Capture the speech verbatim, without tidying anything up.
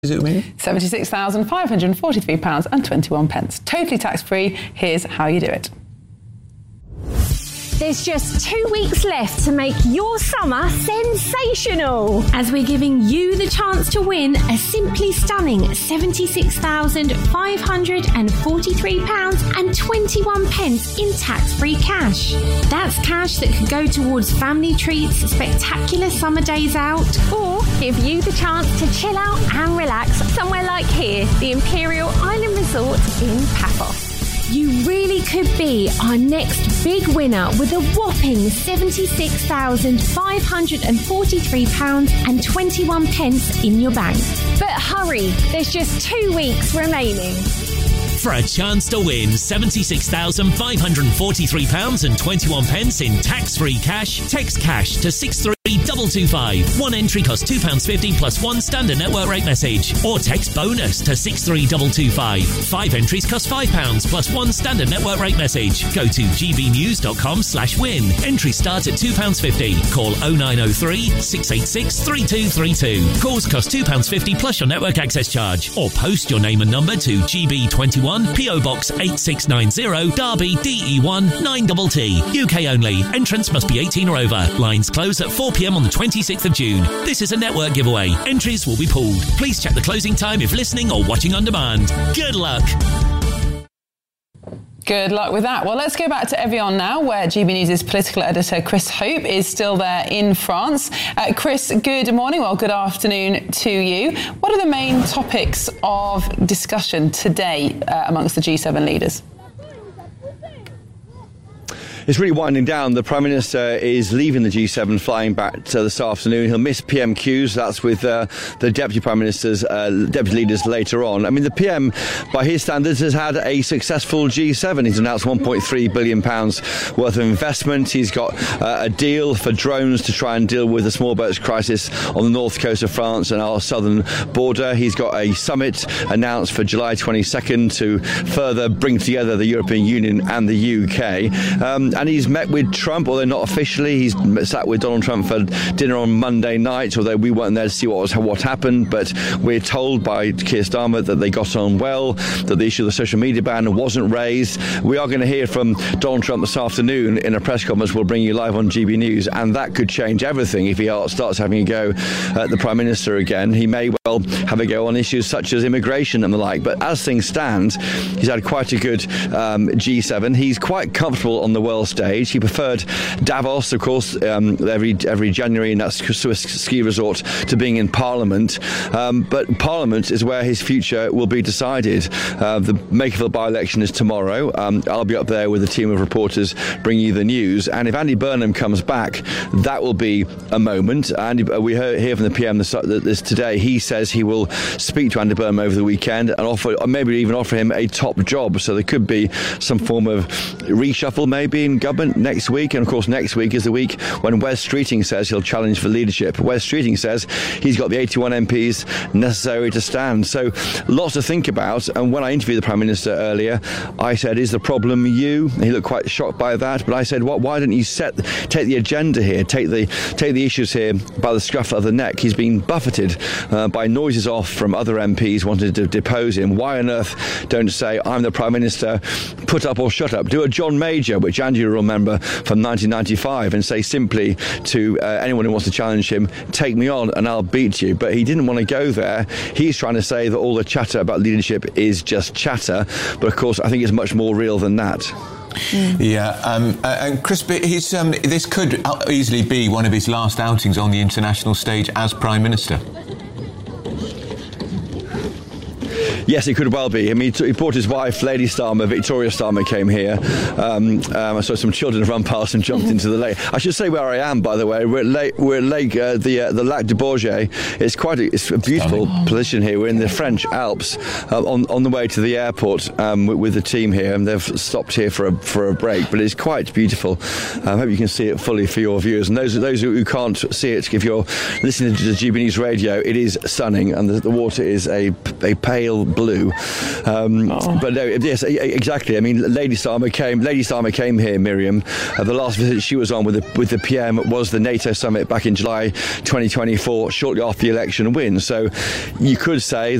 Is it remaining? seventy-six thousand five hundred forty-three pounds and twenty-one pence. Totally tax-free. Here's how you do it. There's just two weeks left to make your summer sensational, as we're giving you the chance to win a simply stunning seventy-six thousand five hundred forty-three pounds and twenty-one pence in tax-free cash. That's cash that could go towards family treats, spectacular summer days out, or give you the chance to chill out and relax somewhere like here, the Imperial Island Resort in Paphos. You really could be our next big winner with a whopping seventy-six thousand five hundred forty-three pounds and twenty-one pence in your bank. But hurry, there's just two weeks remaining. For a chance to win seventy-six thousand five hundred forty-three pounds and twenty-one pence in tax-free cash, text cash to six three two two five. One entry costs two pounds fifty plus one standard network rate message. Or text bonus to six three two two five. Five entries cost five pounds plus one standard network rate message. Go to gbnews.com slash win. Entry starts at two pounds fifty. Call oh nine oh three, six eight six, three two three two. Calls cost two pounds fifty plus your network access charge. Or post your name and number to G B twenty-one, P O Box eight six nine zero, Derby, D E one nine T T. U K only. Entrance must be eighteen or over. Lines close at four p.m. on the twenty-sixth of June. This is a network giveaway. Entries will be pulled. Please check the closing time if listening or watching on demand. Good luck. Good luck with that. Well, let's go back to Evian now, where G B News' political editor Chris Hope is still there in France. Uh, Chris, good morning. Well, good afternoon to you. What are the main topics of discussion today uh, amongst the G seven leaders? It's really winding down. The Prime Minister is leaving the G seven, flying back uh, this afternoon. He'll miss P M Qs. That's with uh, the Deputy Prime Minister's, uh, Deputy Leaders later on. I mean, the P M, by his standards, has had a successful G seven. He's announced one point three billion pounds worth of investment. He's got uh, a deal for drones to try and deal with the small boats crisis on the north coast of France and our southern border. He's got a summit announced for July twenty-second to further bring together the European Union and the U K. Um, And he's met with Trump, although not officially. He's sat with Donald Trump for dinner on Monday night, although we weren't there to see what was what happened. But we're told by Keir Starmer that they got on well, that the issue of the social media ban wasn't raised. We are going to hear from Donald Trump this afternoon in a press conference we'll bring you live on G B News, and that could change everything if he starts having a go at the Prime Minister again. He may well have a go on issues such as immigration and the like. But as things stand, he's had quite a good um, G seven. He's quite comfortable on the world stage. He preferred Davos, of course, um, every every January in that Swiss ski resort, to being in Parliament. Um, but Parliament is where his future will be decided. Uh, the Makerfield by-election is tomorrow. Um, I'll be up there with a team of reporters bringing you the news. And if Andy Burnham comes back, that will be a moment. Andy, we heard, hear from the P M this, this today. He says he will speak to Andy Burnham over the weekend and offer, or maybe even offer him a top job. So there could be some form of reshuffle maybe in government next week. And of course next week is the week when Wes Streeting says he'll challenge for leadership. Wes Streeting says he's got the eighty-one M Ps necessary to stand. So lots to think about. And when I interviewed the Prime Minister earlier, I said, is the problem you? He looked quite shocked by that, but I said, what, why don't you set take the agenda here, take the take the issues here by the scruff of the neck? He's been buffeted uh, by noises off from other M Ps wanting to depose him. Why on earth don't say, I'm the Prime Minister, put up or shut up? Do a John Major, which Andy will remember from nineteen ninety-five, and say simply to uh, anyone who wants to challenge him, take me on and I'll beat you. But he didn't want to go there. He's trying to say that all the chatter about leadership is just chatter, but of course I think it's much more real than that. Mm. Yeah, um, uh, and Chris, he's, um, this could easily be one of his last outings on the international stage as Prime Minister. Yes, it could well be. I mean, he brought his wife, Lady Starmer, Victoria Starmer, came here. Um, um, I saw some children run past and jumped into the lake. I should say where I am, by the way. We're at Lake, we're at Lake uh, the uh, the Lac de Bourget. It's quite a, it's a beautiful Stunning. position here. We're in the French Alps, uh, on on the way to the airport um, with, with the team here, and they've stopped here for a for a break. But it's quite beautiful. I hope you can see it fully for your viewers. And those those who can't see it, if you're listening to the G B News radio, it is stunning, and the, the water is a a pale blue blue. Um, oh. But no, yes, exactly. I mean, Lady Salma came. Lady Salma came here, Miriam. Uh, the last visit she was on with the with the P M was the NATO summit back in July twenty twenty-four, shortly after the election win. So you could say